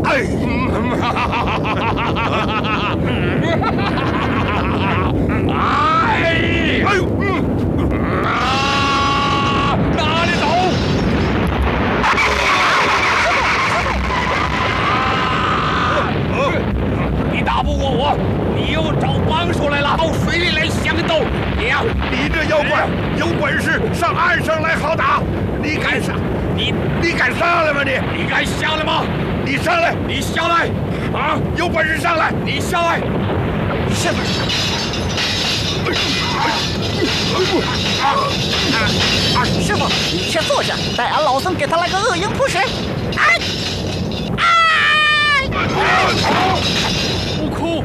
哎，哎呦，哪里走？你打不过我，你又找帮手来了，到水里来相斗。你这妖怪有本事上岸上来好打，你敢上？你敢上来吗？你敢下来吗？你上来，你下来！啊，有本事上来，你下来！ 师傅，师傅，你先坐下，待俺老僧给他来个恶鹰扑食。 不哭。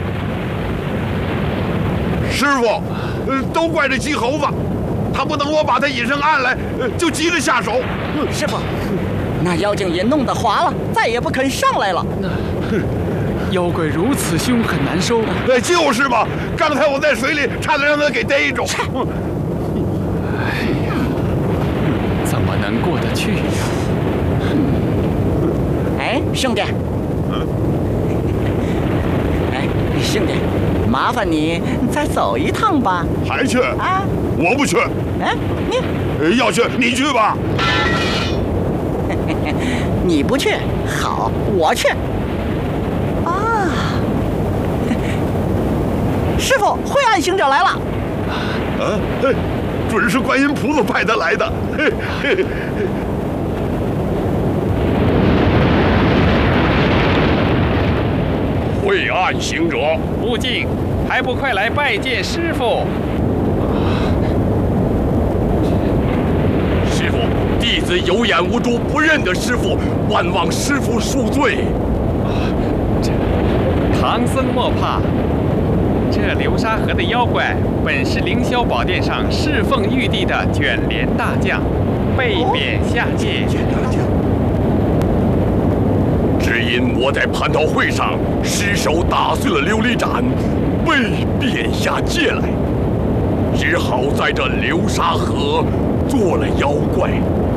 师傅，都怪这鸡猴子，他不等我把他引上岸来，就急着下手。 师傅，那妖精也弄得滑了，再也不肯上来了。 妖怪如此凶狠难收。 就是嘛，刚才我在水里差点让他给逮住。 哎呀，怎么能过得去呀？ 哎，兄弟。哎，兄弟，麻烦你再走一趟吧。 还去？ 啊， 我不去。 哎，你要去你去吧。 你不去，好，我去。啊，师傅，灰暗行者来了。 啊，准是观音菩萨派他来的。 晦暗行者， 悟净，还不快来拜见师傅？ 师傅，弟子有眼无珠，不认得师傅，万望师傅恕罪。 唐僧莫怕，这流沙河的妖怪本是凌霄宝殿上侍奉玉帝的卷帘大将，被贬下界。 只因我在蟠桃会上失手打碎了琉璃盏，被贬下界来，只好在这流沙河做了妖怪。